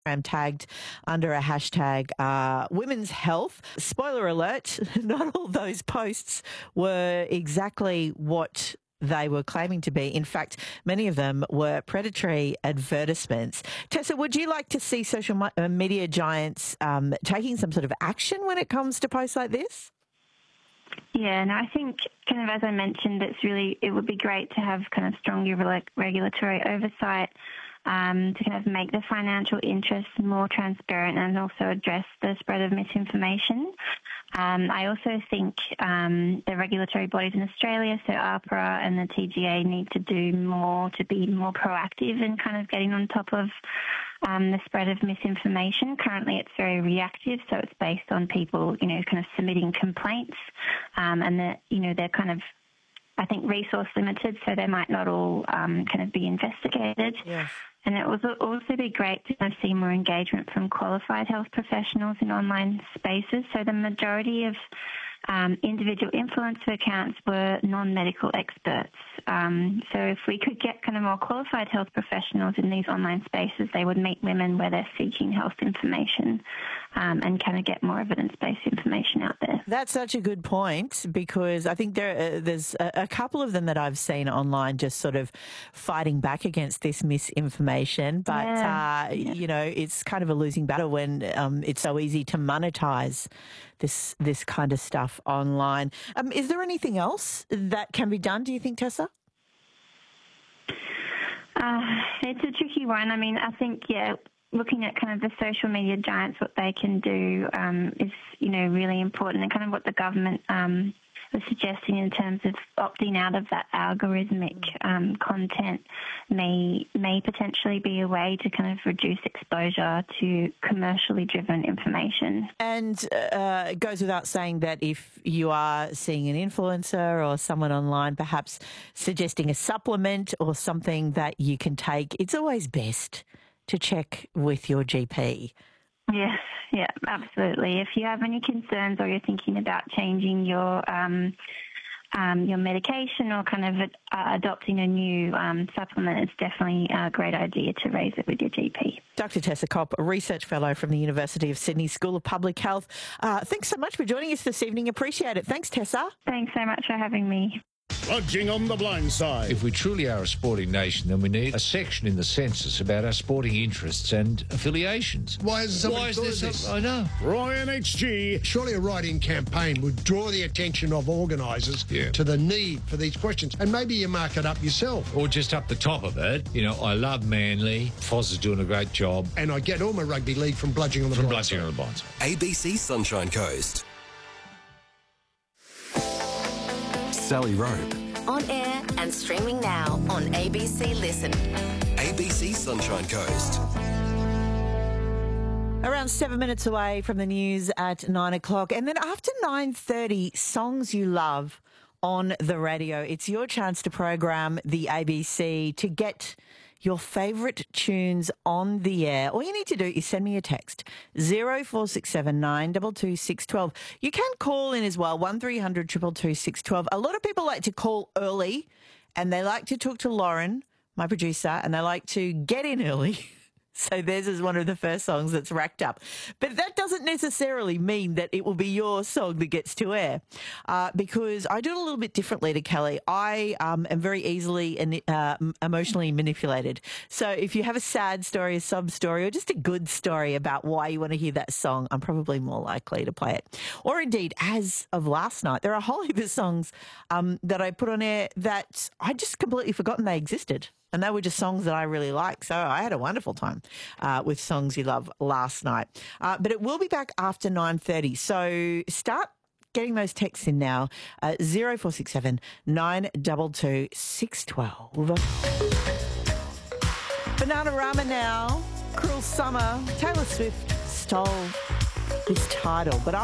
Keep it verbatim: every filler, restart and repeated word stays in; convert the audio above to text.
tagged under a hashtag uh, women's health. Spoiler alert, not all those posts were exactly what they were claiming to be. In fact, many of them were predatory advertisements. Tessa, would you like to see social media giants um, taking some sort of action when it comes to posts like this? Yeah, and I think kind of as I mentioned, it's really, it would be great to have kind of stronger regulatory oversight um, to kind of make the financial interests more transparent and also address the spread of misinformation. Um, I also think um, the regulatory bodies in Australia, so AHPRA and the T G A, need to do more to be more proactive in kind of getting on top of um, the spread of misinformation. Currently, it's very reactive, so it's based on people, you know, kind of submitting complaints, um, and that, you know, they're kind of, I think, resource limited, so they might not all um, kind of be investigated. Yes. And it would also be great to kind of see more engagement from qualified health professionals in online spaces. So the majority of um, individual influencer accounts were non-medical experts. Um, so if we could get kind of more qualified health professionals in these online spaces, they would meet women where they're seeking health information um, and kind of get more evidence-based information out there. That's such a good point, because I think there uh, there's a, a couple of them that I've seen online just sort of fighting back against this misinformation. But, yeah. uh, yeah. you know, it's kind of a losing battle when um, it's so easy to monetize this this kind of stuff online. Um, is there anything else that can be done, do you think, Tessa? Uh, it's a tricky one. I mean, I think, yeah, looking at kind of the social media giants, what they can do um, is, you know, really important, and kind of what the government um, was suggesting in terms of opting out of that algorithmic um, content may may potentially be a way to kind of reduce exposure to commercially driven information. And uh, it goes without saying that if you are seeing an influencer or someone online perhaps suggesting a supplement or something that you can take, it's always best to check with your G P. Yes, yeah, absolutely. If you have any concerns or you're thinking about changing your um, um, your medication or kind of uh, adopting a new um, supplement, it's definitely a great idea to raise it with your G P. Doctor Tessa Kopp, a research fellow from the University of Sydney School of Public Health. Uh, thanks so much for joining us this evening. Appreciate it. Thanks, Tessa. Thanks so much for having me. Plunging on the blind side. If we truly are a sporting nation, then we need a section in the census about our sporting interests and affiliations. Why isn't somebody Why is thought there of some, this? I know. Roy and H G. Surely a write-in campaign would draw the attention of organisers Yeah. to the need for these questions, and maybe you mark it up yourself. Or just up the top of it, you know, I love Manly, Foz is doing a great job. And I get all my rugby league from bludging on the From blind Bludging side. on the Bonds. A B C Sunshine Coast. Sally Rope. On air and streaming now on A B C Listen. A B C Sunshine Coast. Around seven minutes away from the news at nine o'clock. And then after nine thirty, songs you love on the radio. It's your chance to program the A B C to get your favourite tunes on the air. All you need to do is send me a text, zero four six seven nine two two six one two. You can call in as well, one three hundred two two two six one two. A lot of people like to call early and they like to talk to Lauren, my producer, and they like to get in early. So theirs is one of the first songs that's racked up. But that doesn't necessarily mean that it will be your song that gets to air, uh, because I do it a little bit differently to Kelly. I um, am very easily and uh, emotionally manipulated. So if you have a sad story, a sob story, or just a good story about why you want to hear that song, I'm probably more likely to play it. Or indeed, as of last night, there are a whole heap of songs um, that I put on air that I just completely forgotten they existed. And they were just songs that I really like. So I had a wonderful time uh, with Songs You Love last night. Uh, but it will be back after nine thirty. So start getting those texts in now. Uh, zero four six seven nine two two six one two. Bananarama now. Cruel Summer. Taylor Swift stole this title. But